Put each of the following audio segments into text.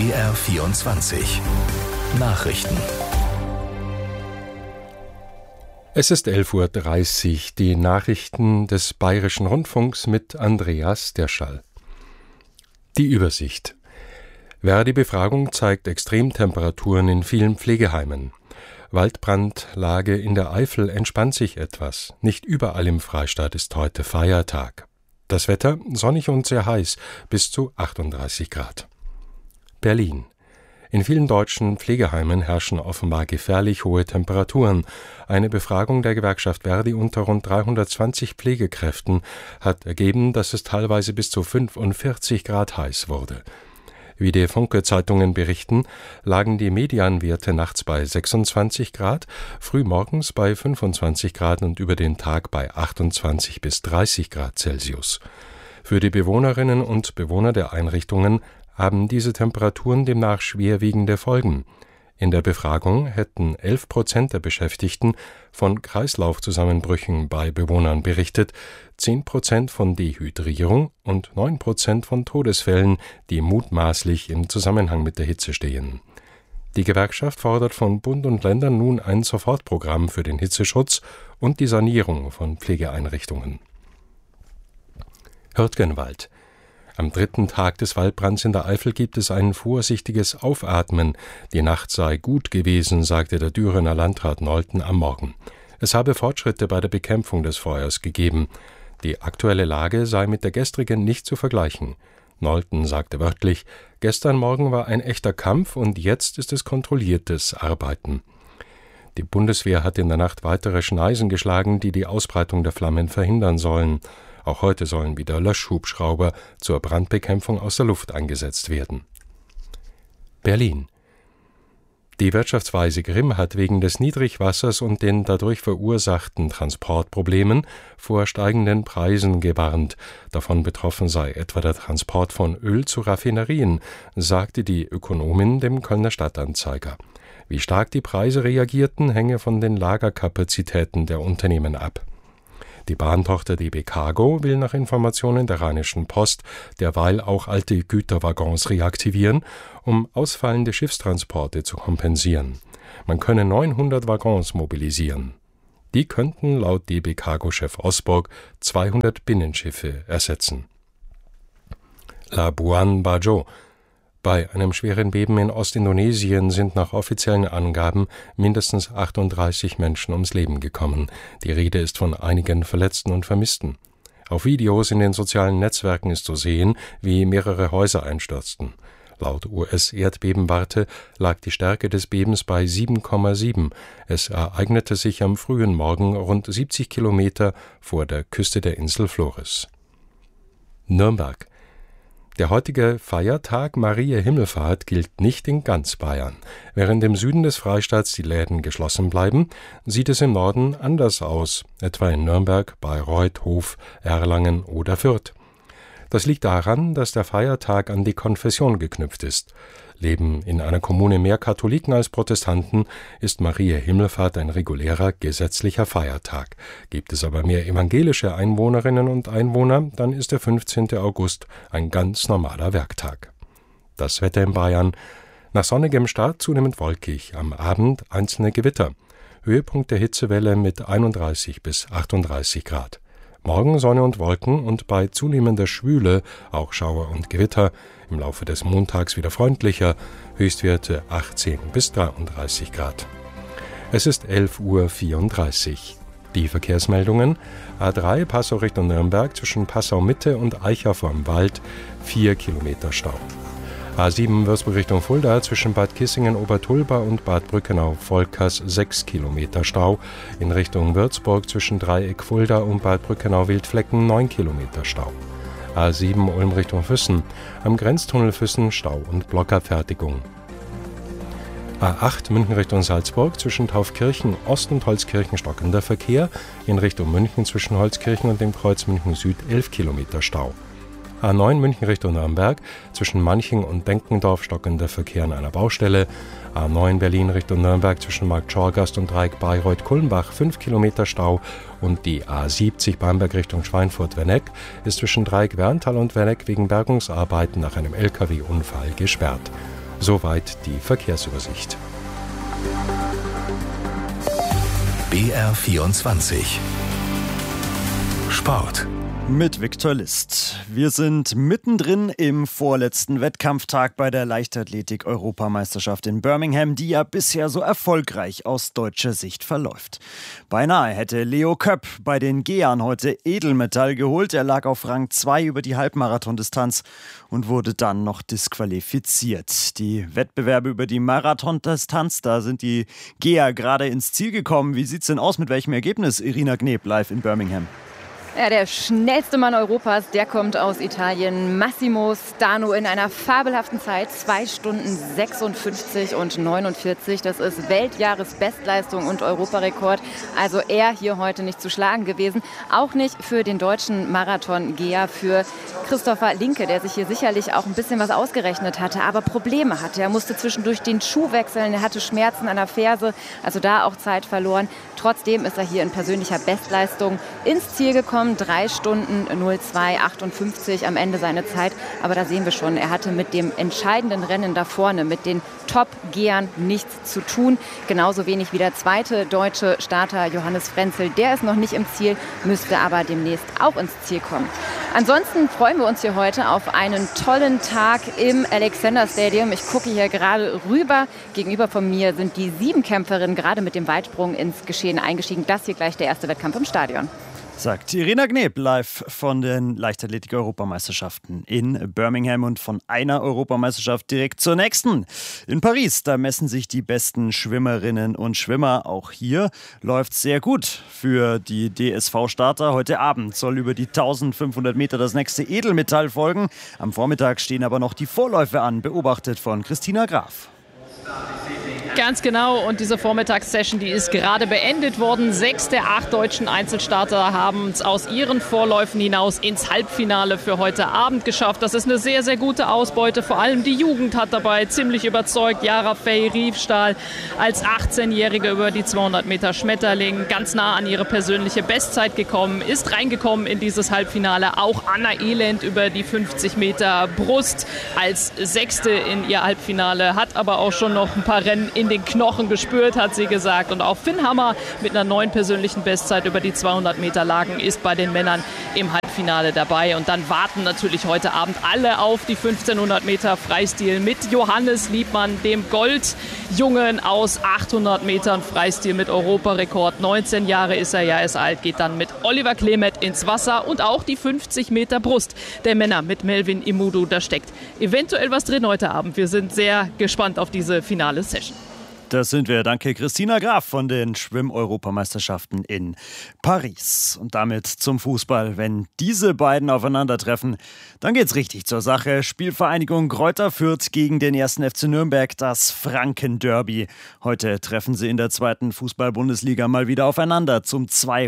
BR24 Nachrichten. Es ist 11:30 Uhr, die Nachrichten des Bayerischen Rundfunks mit Andreas Derschall. Die Übersicht. Verdi-Befragung zeigt Extremtemperaturen in vielen Pflegeheimen. Waldbrandlage in der Eifel entspannt sich etwas. Nicht überall im Freistaat ist heute Feiertag. Das Wetter sonnig und sehr heiß, bis zu 38 Grad. Berlin. In vielen deutschen Pflegeheimen herrschen offenbar gefährlich hohe Temperaturen. Eine Befragung der Gewerkschaft Verdi unter rund 320 Pflegekräften hat ergeben, dass es teilweise bis zu 45 Grad heiß wurde. Wie die Funke-Zeitungen berichten, lagen die Medianwerte nachts bei 26 Grad, frühmorgens bei 25 Grad und über den Tag bei 28 bis 30 Grad Celsius. Für die Bewohnerinnen und Bewohner der Einrichtungen haben diese Temperaturen demnach schwerwiegende Folgen. In der Befragung hätten 11% der Beschäftigten von Kreislaufzusammenbrüchen bei Bewohnern berichtet, 10% von Dehydrierung und 9% von Todesfällen, die mutmaßlich im Zusammenhang mit der Hitze stehen. Die Gewerkschaft fordert von Bund und Ländern nun ein Sofortprogramm für den Hitzeschutz und die Sanierung von Pflegeeinrichtungen. Hürtgenwald. Am 3. Tag des Waldbrands in der Eifel gibt es ein vorsichtiges Aufatmen. Die Nacht sei gut gewesen, sagte der Dürener Landrat Nolten am Morgen. Es habe Fortschritte bei der Bekämpfung des Feuers gegeben. Die aktuelle Lage sei mit der gestrigen nicht zu vergleichen. Nolten sagte wörtlich, gestern Morgen war ein echter Kampf und jetzt ist es kontrolliertes Arbeiten. Die Bundeswehr hat in der Nacht weitere Schneisen geschlagen, die die Ausbreitung der Flammen verhindern sollen. Auch heute sollen wieder Löschhubschrauber zur Brandbekämpfung aus der Luft eingesetzt werden. Berlin. Die Wirtschaftsweise Grimm hat wegen des Niedrigwassers und den dadurch verursachten Transportproblemen vor steigenden Preisen gewarnt. Davon betroffen sei etwa der Transport von Öl zu Raffinerien, sagte die Ökonomin dem Kölner Stadtanzeiger. Wie stark die Preise reagierten, hänge von den Lagerkapazitäten der Unternehmen ab. Die Bahntochter DB Cargo will nach Informationen der Rheinischen Post derweil auch alte Güterwaggons reaktivieren, um ausfallende Schiffstransporte zu kompensieren. Man könne 900 Waggons mobilisieren. Die könnten laut DB Cargo-Chef Osborg 200 Binnenschiffe ersetzen. Labuan Bajo. Bei einem schweren Beben in Ostindonesien sind nach offiziellen Angaben mindestens 38 Menschen ums Leben gekommen. Die Rede ist von einigen Verletzten und Vermissten. Auf Videos in den sozialen Netzwerken ist zu sehen, wie mehrere Häuser einstürzten. Laut US-Erdbebenwarte lag die Stärke des Bebens bei 7,7. Es ereignete sich am frühen Morgen rund 70 Kilometer vor der Küste der Insel Flores. Nürnberg. Der heutige Feiertag Mariä Himmelfahrt gilt nicht in ganz Bayern. Während im Süden des Freistaats die Läden geschlossen bleiben, sieht es im Norden anders aus, etwa in Nürnberg, Bayreuth, Hof, Erlangen oder Fürth. Das liegt daran, dass der Feiertag an die Konfession geknüpft ist. Leben in einer Kommune mehr Katholiken als Protestanten, ist Mariä Himmelfahrt ein regulärer gesetzlicher Feiertag. Gibt es aber mehr evangelische Einwohnerinnen und Einwohner, dann ist der 15. August ein ganz normaler Werktag. Das Wetter in Bayern: nach sonnigem Start zunehmend wolkig, am Abend einzelne Gewitter. Höhepunkt der Hitzewelle mit 31 bis 38 Grad. Morgen Sonne und Wolken und bei zunehmender Schwüle auch Schauer und Gewitter. Im Laufe des Montags wieder freundlicher, Höchstwerte 18 bis 33 Grad. Es ist 11:34 Uhr. Die Verkehrsmeldungen: A3 Passau Richtung Nürnberg zwischen Passau Mitte und Eicha vorm Wald 4 Kilometer Stau. A7 Würzburg Richtung Fulda zwischen Bad Kissingen-Obertulba und Bad Brückenau-Volkers 6 Kilometer Stau. In Richtung Würzburg zwischen Dreieck Fulda und Bad Brückenau-Wildflecken 9 Kilometer Stau. A7 Ulm Richtung Füssen. Am Grenztunnel Füssen Stau und Blockabfertigung. A8 München Richtung Salzburg zwischen Taufkirchen Ost und Holzkirchen stockender Verkehr. In Richtung München zwischen Holzkirchen und dem Kreuz München Süd 11 Kilometer Stau. A9 München Richtung Nürnberg, zwischen Manching und Benkendorf stockender Verkehr an einer Baustelle. A9 Berlin Richtung Nürnberg zwischen Marktschorgast und Dreieck Bayreuth-Kulmbach 5 Kilometer Stau. Und die A70 Bamberg Richtung Schweinfurt-Wenneck ist zwischen Dreieck Werntal und Wenneck wegen Bergungsarbeiten nach einem LKW-Unfall gesperrt. Soweit die Verkehrsübersicht. BR24 Sport. Mit Viktor List. Wir sind mittendrin im vorletzten Wettkampftag bei der Leichtathletik-Europameisterschaft in Birmingham, die ja bisher so erfolgreich aus deutscher Sicht verläuft. Beinahe hätte Leo Köpp bei den Gehern heute Edelmetall geholt. Er lag auf Rang 2 über die Halbmarathondistanz und wurde dann noch disqualifiziert. Die Wettbewerbe über die Marathondistanz, da sind die Geher gerade ins Ziel gekommen. Wie sieht's denn aus? Mit welchem Ergebnis? Irina Gneb live in Birmingham. Ja, der schnellste Mann Europas, der kommt aus Italien. Massimo Stano in einer fabelhaften Zeit. 2 Stunden 56 und 49. Das ist Weltjahresbestleistung und Europarekord. Also er hier heute nicht zu schlagen gewesen. Auch nicht für den deutschen Marathon-Geher, für Christopher Linke, der sich hier sicherlich auch ein bisschen was ausgerechnet hatte, aber Probleme hatte. Er musste zwischendurch den Schuh wechseln. Er hatte Schmerzen an der Ferse, also da auch Zeit verloren. Trotzdem ist er hier in persönlicher Bestleistung ins Ziel gekommen. 3 Stunden 02,58 am Ende seine Zeit. Aber da sehen wir schon, er hatte mit dem entscheidenden Rennen da vorne, mit den Top-Gehern nichts zu tun. Genauso wenig wie der zweite deutsche Starter Johannes Frenzel. Der ist noch nicht im Ziel, müsste aber demnächst auch ins Ziel kommen. Ansonsten freuen wir uns hier heute auf einen tollen Tag im Alexander Stadium. Ich gucke hier gerade rüber. Gegenüber von mir sind die 7 Kämpferinnen gerade mit dem Weitsprung ins Geschehen eingestiegen. Das hier gleich der erste Wettkampf im Stadion. Sagt Irina Gneb live von den Leichtathletik-Europameisterschaften in Birmingham und von einer Europameisterschaft direkt zur nächsten. In Paris, da messen sich die besten Schwimmerinnen und Schwimmer. Auch hier läuft es sehr gut für die DSV-Starter. Heute Abend soll über die 1500 Meter das nächste Edelmetall folgen. Am Vormittag stehen aber noch die Vorläufe an, beobachtet von Christina Graf. Ganz genau, und diese Vormittagssession, die ist gerade beendet worden. 6 der 8 deutschen Einzelstarter haben es aus ihren Vorläufen hinaus ins Halbfinale für heute Abend geschafft. Das ist eine sehr, sehr gute Ausbeute. Vor allem die Jugend hat dabei ziemlich überzeugt. Yara Faye Riefstahl als 18-Jährige über die 200 Meter Schmetterling ganz nah an ihre persönliche Bestzeit gekommen, ist reingekommen in dieses Halbfinale. Auch Anna Elend über die 50 Meter Brust als 6. in ihr Halbfinale, hat aber auch schon noch ein paar Rennen in den Knochen gespürt, hat sie gesagt. Und auch Finn Hammer mit einer neuen persönlichen Bestzeit über die 200 Meter Lagen ist bei den Männern im Halbfinale dabei. Und dann warten natürlich heute Abend alle auf die 1500 Meter Freistil mit Johannes Liebmann, dem Goldjungen aus 800 Metern Freistil mit Europarekord. 19 Jahre ist er ja erst alt, geht dann mit Oliver Klemet ins Wasser. Und auch die 50 Meter Brust der Männer mit Melvin Imudu. Da steckt eventuell was drin heute Abend. Wir sind sehr gespannt auf diese finale Session. Das sind wir. Danke Christina Graf von den Schwimm-Europameisterschaften in Paris. Und damit zum Fußball. Wenn diese beiden aufeinandertreffen, dann geht's richtig zur Sache. Spielvereinigung Greuther Fürth gegen den 1. FC Nürnberg, das Franken-Derby. Heute treffen sie in der 2. Fußball-Bundesliga mal wieder aufeinander zum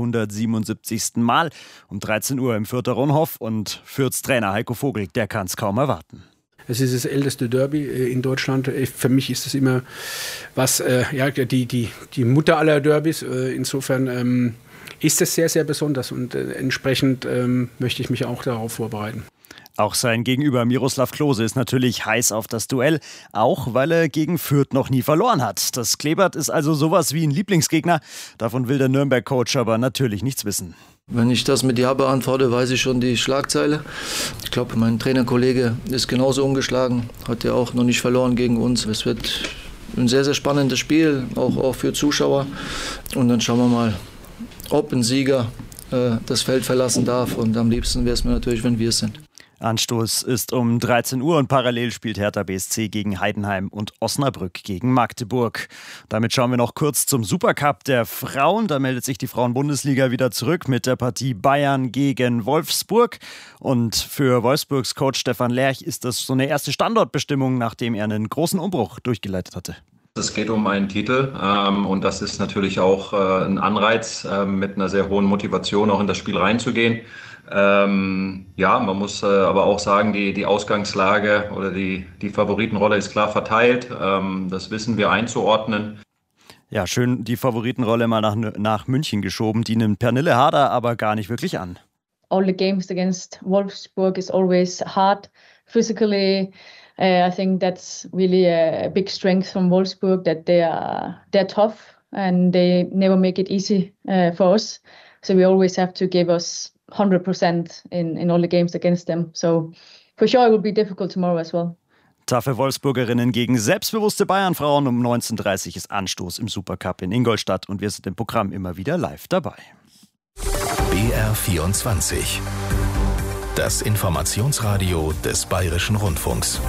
277. Mal um 13 Uhr im Fürther Ronhof. Und Fürths Trainer Heiko Vogel, der kann es kaum erwarten. Es ist das älteste Derby in Deutschland. Für mich ist es immer was, die Mutter aller Derbys. Insofern ist es sehr, sehr besonders und entsprechend möchte ich mich auch darauf vorbereiten. Auch sein Gegenüber Miroslav Klose ist natürlich heiß auf das Duell, auch weil er gegen Fürth noch nie verloren hat. Das Kleeblatt ist also sowas wie ein Lieblingsgegner. Davon will der Nürnberg-Coach aber natürlich nichts wissen. Wenn ich das mit Ja beantworte, weiß ich schon die Schlagzeile. Ich glaube, mein Trainerkollege ist genauso umgeschlagen, hat ja auch noch nicht verloren gegen uns. Es wird ein sehr, sehr spannendes Spiel, auch für Zuschauer. Und dann schauen wir mal, ob ein Sieger das Feld verlassen darf. Und am liebsten wäre es mir natürlich, wenn wir es sind. Anstoß ist um 13 Uhr und parallel spielt Hertha BSC gegen Heidenheim und Osnabrück gegen Magdeburg. Damit schauen wir noch kurz zum Supercup der Frauen. Da meldet sich die Frauenbundesliga wieder zurück mit der Partie Bayern gegen Wolfsburg. Und für Wolfsburgs Coach Stefan Lerch ist das so eine erste Standortbestimmung, nachdem er einen großen Umbruch durchgeleitet hatte. Es geht um einen Titel und das ist natürlich auch ein Anreiz, mit einer sehr hohen Motivation auch in das Spiel reinzugehen. Man muss aber auch sagen, die Ausgangslage oder die Favoritenrolle ist klar verteilt. Das wissen wir einzuordnen. Ja, schön die Favoritenrolle mal nach München geschoben. Die nimmt Pernille Harder aber gar nicht wirklich an. All the games against Wolfsburg is always hard physically. I think that's really a big strength from Wolfsburg, that they're tough and they never make it easy for us. So we always have to give us 100% in all the games against them. So for sure it will be difficult tomorrow as well. Taffe Wolfsburgerinnen gegen selbstbewusste Bayern-Frauen. Um 19:30 Uhr ist Anstoß im Supercup in Ingolstadt und wir sind im Programm immer wieder live dabei. BR24. Das Informationsradio des Bayerischen Rundfunks.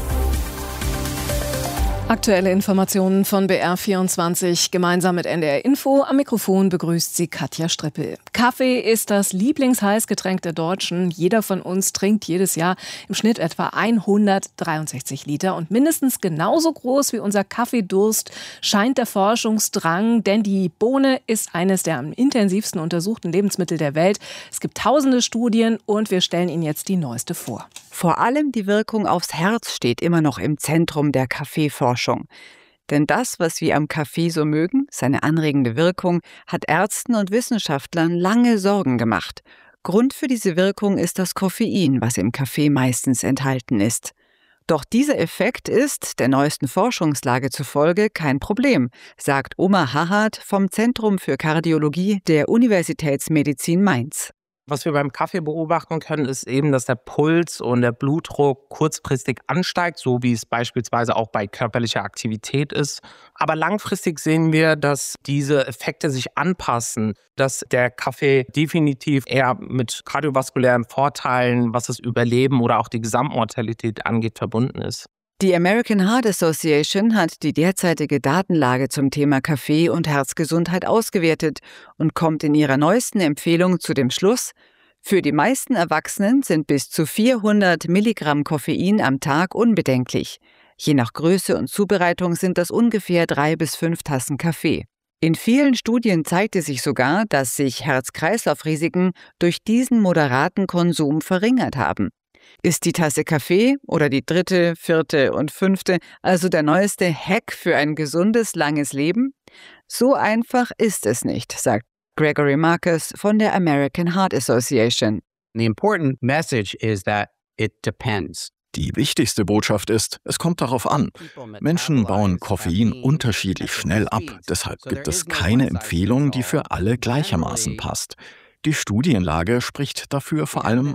Aktuelle Informationen von BR24 gemeinsam mit NDR Info. Am Mikrofon begrüßt sie Katja Strippel. Kaffee ist das Lieblingsheißgetränk der Deutschen. Jeder von uns trinkt jedes Jahr im Schnitt etwa 163 Liter. Und mindestens genauso groß wie unser Kaffeedurst scheint der Forschungsdrang. Denn die Bohne ist eines der am intensivsten untersuchten Lebensmittel der Welt. Es gibt tausende Studien und wir stellen Ihnen jetzt die neueste vor. Vor allem die Wirkung aufs Herz steht immer noch im Zentrum der Kaffeeforschung. Denn das, was wir am Kaffee so mögen, seine anregende Wirkung, hat Ärzten und Wissenschaftlern lange Sorgen gemacht. Grund für diese Wirkung ist das Koffein, was im Kaffee meistens enthalten ist. Doch dieser Effekt ist, der neuesten Forschungslage zufolge, kein Problem, sagt Omar Hahad vom Zentrum für Kardiologie der Universitätsmedizin Mainz. Was wir beim Kaffee beobachten können, ist eben, dass der Puls und der Blutdruck kurzfristig ansteigt, so wie es beispielsweise auch bei körperlicher Aktivität ist. Aber langfristig sehen wir, dass diese Effekte sich anpassen, dass der Kaffee definitiv eher mit kardiovaskulären Vorteilen, was das Überleben oder auch die Gesamtmortalität angeht, verbunden ist. Die American Heart Association hat die derzeitige Datenlage zum Thema Kaffee und Herzgesundheit ausgewertet und kommt in ihrer neuesten Empfehlung zu dem Schluss: Für die meisten Erwachsenen sind bis zu 400 Milligramm Koffein am Tag unbedenklich. Je nach Größe und Zubereitung sind das ungefähr 3 bis 5 Tassen Kaffee. In vielen Studien zeigte sich sogar, dass sich Herz-Kreislauf-Risiken durch diesen moderaten Konsum verringert haben. Ist die Tasse Kaffee oder die 3., 4. und 5. also der neueste Hack für ein gesundes, langes Leben? So einfach ist es nicht, sagt Gregory Marcus von der American Heart Association. The important message is that it depends. Die wichtigste Botschaft ist, es kommt darauf an. Menschen bauen Koffein unterschiedlich schnell ab. Deshalb gibt es keine Empfehlung, die für alle gleichermaßen passt. Die Studienlage spricht dafür vor allem